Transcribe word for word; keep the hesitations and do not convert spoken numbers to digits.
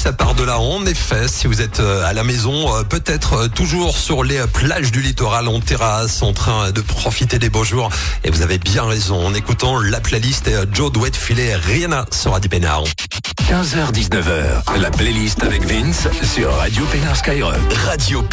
ça part de là. En effet, si vous êtes à la maison, peut-être toujours sur les plages du littoral, en terrasse, en train de profiter des beaux jours. Et vous avez bien raison, en écoutant la playlist Joe Douet-Filet, Rihanna sur Radio Pénard. quinze heures dix-neuf heures, la playlist avec Vince sur Radio Pénard Skyrock. Radio